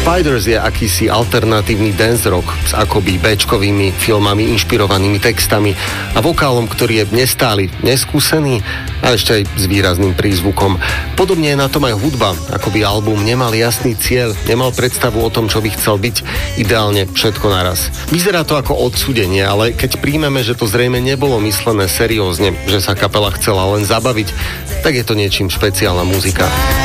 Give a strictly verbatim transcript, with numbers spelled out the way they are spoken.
Spiders je akýsi alternatívny dance rock s akoby béčkovými filmami inšpirovanými textami a vokálom, ktorý je nestály, neskúsený a ešte aj s výrazným prízvukom. Podobne je na tom aj hudba, akoby album nemal jasný cieľ, nemal predstavu o tom, čo by chcel byť, ideálne všetko naraz. Vyzerá to ako odsúdenie, ale keď príjmeme, že to zrejme nebolo myslené seriózne, že sa kapela chcela len zabaviť, tak je to niečím špeciálna muzika.